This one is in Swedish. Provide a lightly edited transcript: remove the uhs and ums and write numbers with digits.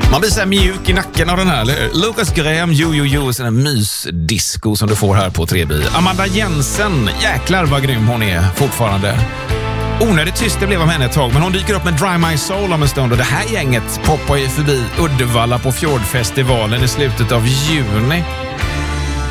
Man blir så här mjuk i nacken av den här. Lucas Graham, Jo, sån här mysdisco som du får här på 3B. Amanda Jensen, jäklar vad grym hon är fortfarande. Onödigt tyst det blev om henne ett tag, men hon dyker upp med Dry My Soul om en stund. Och det här gänget poppar ju förbi Uddevalla på Fjordfestivalen i slutet av juni.